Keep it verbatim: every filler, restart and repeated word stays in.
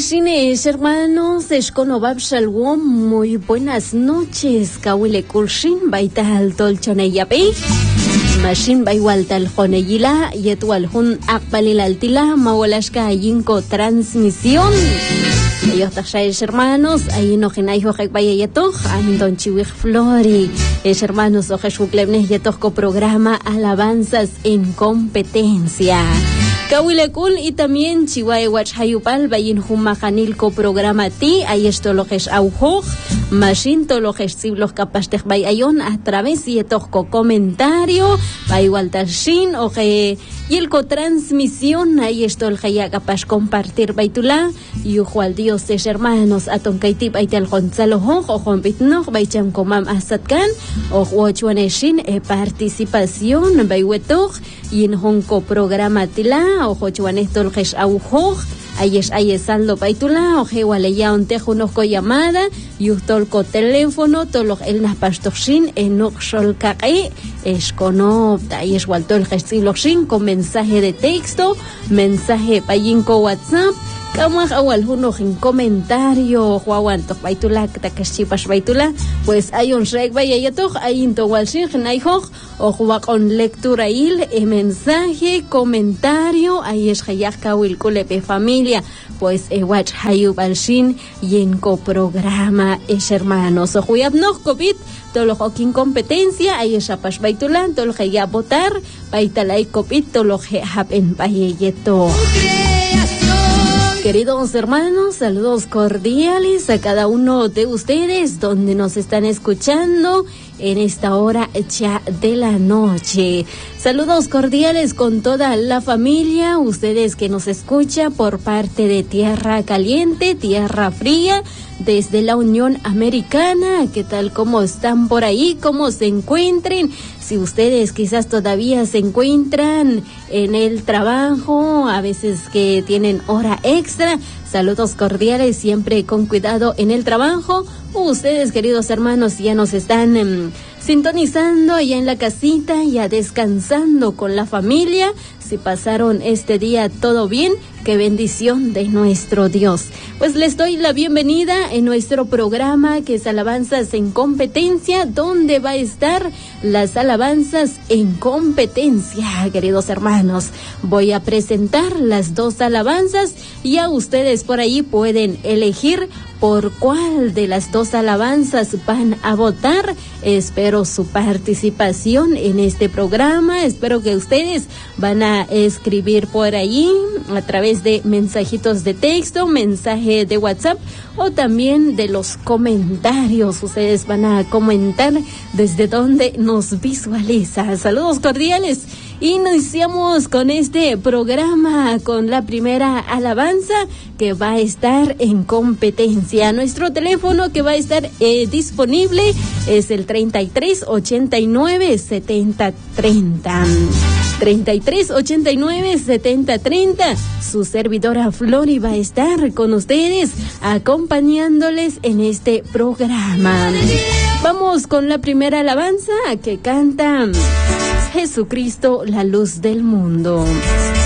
Mashines, hermanos, Esconobab Shalom, muy buenas noches. Kawile Kulshin, Baital Tolchoneyapi. Mashin Baiwaltal Honeyila, Yetual Hun Akbalil Altila, Mawalashka Yinko Transmisión. Ellos tashaes hermanos, ahí no genai hojek vaya yetoch, amindon chiwich flori. Es hermanos ojesh huklebnes yetochko programa Alabanzas en Competencia. Kawilekul y también Chihuahua Wachayupal, Bayin Humajanilco programa ti, ahí esto lo que es aujo, Mashinto lo que es los capastej bayayon a través de toco comentario, Bayual Tashin, o que yelco transmisión, ahí esto el que ya capaz compartir baitula, y ojo al Dios de hermanos, a Tonkaitip, ahí tal Gonzalo Hoj, o Juan Pitno, Baycham Komam Asatkan, o Huachuaneshin, e participación, Bayuetoj, y en Honko programa tila, o Jochuanestol Gesh Aujo, Ayes Ayesaldo Paitula, o Jewaleya un tejunoco llamada, y ustolco teléfono, tolo el Napastoxin, enok Sholkae, Escono, Ayes Waltol Gestiloshin, con mensaje de texto, mensaje payinco WhatsApp. Kamah awal huno en comentario Juan tok baitula takashipas baitula pues hay un reg vaya tok hay into walshin naiho o juwa con lectura il e mensaje comentario ahí es hayaka wil kulepe familia pues e watch hayu balshin y en co programa es hermanos o juyab no covid todo lo que incompetencia ahí es apash baitula todo lo que ya votar baitalai covid todo lo que happen bayeto. Queridos hermanos, saludos cordiales a cada uno de ustedes donde nos están escuchando en esta hora ya de la noche. Saludos cordiales con toda la familia, ustedes que nos escuchan por parte de Tierra Caliente, Tierra Fría, desde la Unión Americana. ¿Qué tal? ¿Cómo están por ahí? ¿Cómo se encuentren? Si ustedes quizás todavía se encuentran en el trabajo, a veces que tienen hora extra, saludos cordiales, siempre con cuidado en el trabajo. Ustedes, queridos hermanos, ya nos están um, sintonizando ya en la casita, ya descansando con la familia. Si pasaron este día todo bien, qué bendición de nuestro Dios. Pues les doy la bienvenida en nuestro programa que es Alabanzas en Competencia, donde va a estar las alabanzas en competencia, queridos hermanos. Voy a presentar las dos alabanzas y ya ustedes por ahí pueden elegir por cuál de las dos alabanzas van a votar. Espero su participación en este programa. Espero que ustedes van a escribir por ahí a través de mensajitos de texto, mensaje de WhatsApp o también de los comentarios. Ustedes van a comentar desde donde nos visualiza. Saludos cordiales. Iniciamos con este programa con la primera alabanza que va a estar en competencia. Nuestro teléfono que va a estar eh, disponible es el treinta y tres ochenta y nueve setenta treinta. treinta y tres ochenta y nueve setenta treinta. Su servidora Flori va a estar con ustedes acompañándoles en este programa. Vamos con la primera alabanza que canta Jesucristo, la luz del mundo.